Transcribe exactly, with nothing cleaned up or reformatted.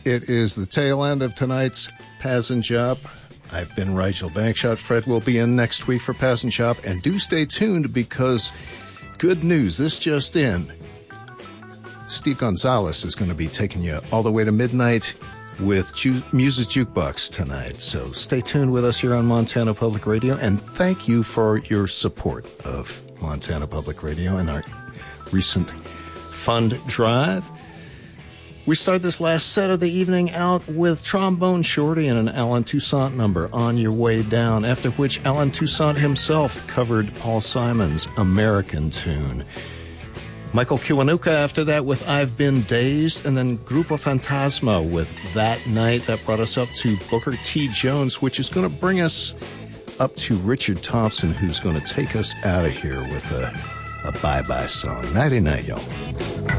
It is the tail end of tonight's Paz and Job. I've been Rigel Bankshot. Fred will be in next week for Paz and Job. And do stay tuned because good news, this just in. Steve Gonzalez is going to be taking you all the way to midnight with Ju- Muse's Jukebox tonight. So stay tuned with us here on Montana Public Radio. And thank you for your support of Montana Public Radio and our recent fund drive. We started this last set of the evening out with Trombone Shorty and an Alan Toussaint number, On Your Way Down, after which Alan Toussaint himself covered Paul Simon's American tune. Michael Kiwanuka after that with I've Been Dazed, and then Grupo Fantasma with That Night. That brought us up to Booker T. Jones, which is going to bring us up to Richard Thompson, who's going to take us out of here with a, a bye-bye song. Nighty-night, y'all.